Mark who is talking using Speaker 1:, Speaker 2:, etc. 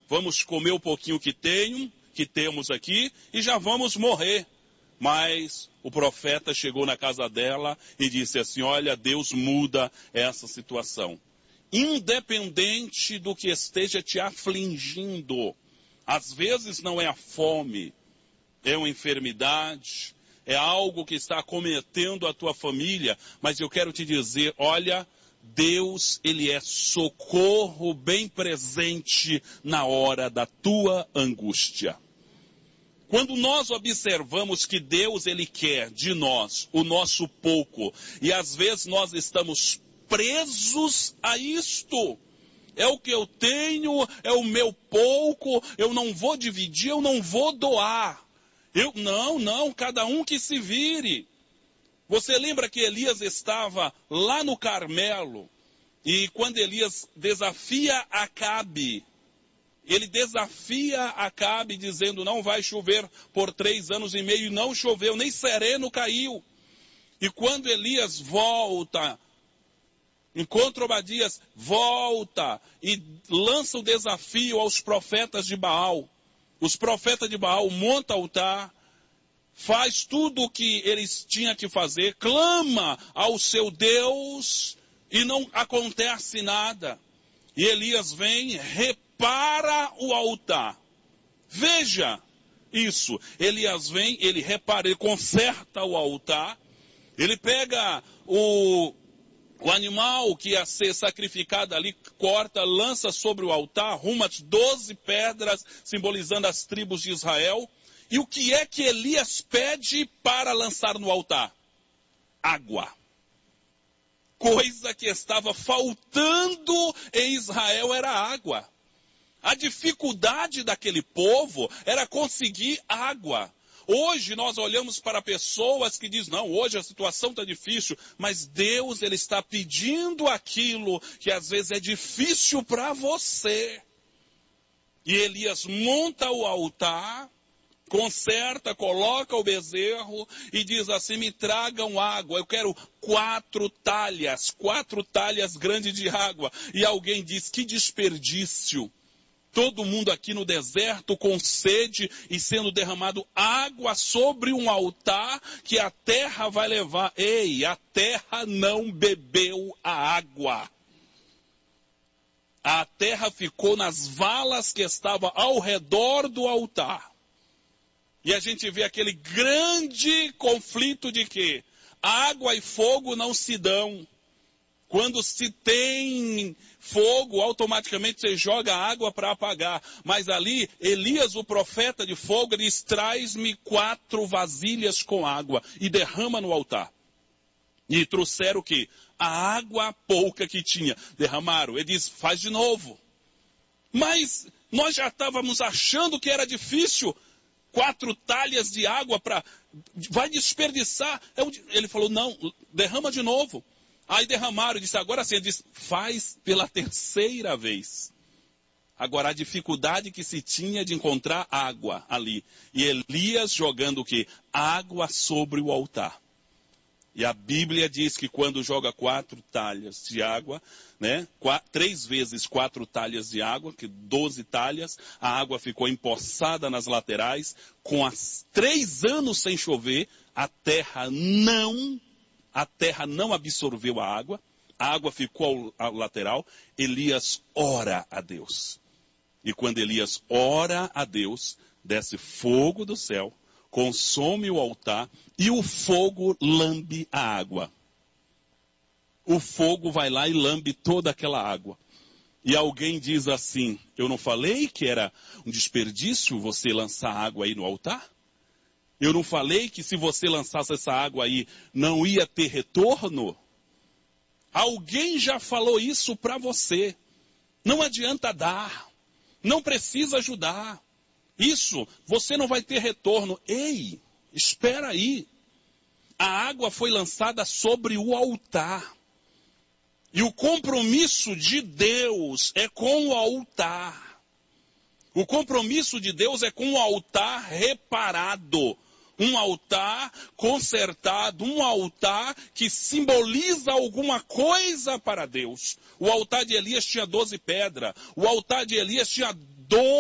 Speaker 1: vamos comer o pouquinho que temos aqui, e já vamos morrer. Mas o profeta chegou na casa dela e disse assim, olha, Deus muda essa situação. Independente do que esteja te afligindo, às vezes não é a fome, é uma enfermidade, é algo que está acometendo a tua família, mas eu quero te dizer, olha, Deus, Ele é socorro bem presente na hora da tua angústia. Quando nós observamos que Deus, Ele quer de nós o nosso pouco, e às vezes nós estamos presos a isto, é o que eu tenho, é o meu pouco, eu não vou dividir, eu não vou doar. Não, cada um que se vire. Você lembra que Elias estava lá no Carmelo, e quando Elias desafia Acabe, ele desafia Acabe dizendo, não vai chover por 3 anos e meio, e não choveu, nem sereno caiu. E quando Elias volta, encontra Obadias, volta e lança o desafio aos profetas de Baal. Os profetas de Baal montam altar, faz tudo o que eles tinham que fazer, clama ao seu Deus e não acontece nada. E Elias vem, repara o altar. Veja isso. Elias vem, ele repara, ele conserta o altar, ele pega o animal que ia ser sacrificado ali, corta, lança sobre o altar, arruma 12 pedras, simbolizando as tribos de Israel. E o que é que Elias pede para lançar no altar? Água. Coisa que estava faltando em Israel era água. A dificuldade daquele povo era conseguir água. Hoje nós olhamos para pessoas que dizem, não, hoje a situação está difícil, mas Deus, Ele está pedindo aquilo que às vezes é difícil para você. E Elias monta o altar, conserta, coloca o bezerro e diz assim, me tragam água, eu quero 4 talhas grandes de água. E alguém diz, que desperdício. Todo mundo aqui no deserto com sede e sendo derramado água sobre um altar que a terra vai levar. Ei, a terra não bebeu a água. A terra ficou nas valas que estavam ao redor do altar. E a gente vê aquele grande conflito de que água e fogo não se dão. Quando se tem fogo, automaticamente você joga água para apagar. Mas ali, Elias, o profeta de fogo, ele diz, traz-me 4 vasilhas com água e derrama no altar. E trouxeram o quê? A água pouca que tinha. Derramaram. Ele diz, faz de novo. Mas nós já estávamos achando que era difícil. 4 talhas de água vai desperdiçar. Ele falou, não, derrama de novo. Aí derramaram e disse, agora sim, ele disse, faz pela 3ª vez. Agora a dificuldade que se tinha de encontrar água ali. E Elias jogando o quê? Água sobre o altar. E a Bíblia diz que quando joga 4 talhas de água, né? 3 vezes 4 talhas de água, que 12 talhas, a água ficou empoçada nas laterais, com as 3 anos sem chover, a terra não absorveu a água ficou ao lateral. Elias ora a Deus. E quando Elias ora a Deus, desce fogo do céu, consome o altar e o fogo lambe a água. O fogo vai lá e lambe toda aquela água. E alguém diz assim, eu não falei que era um desperdício você lançar água aí no altar? Eu não falei que se você lançasse essa água aí, não ia ter retorno? Alguém já falou isso para você. Não adianta dar. Não precisa ajudar. Isso, você não vai ter retorno. Ei, espera aí. A água foi lançada sobre o altar. E o compromisso de Deus é com o altar. O compromisso de Deus é com o altar reparado. Um altar consertado, um altar que simboliza alguma coisa para Deus. O altar de Elias tinha 12 pedras. O altar de Elias tinha 12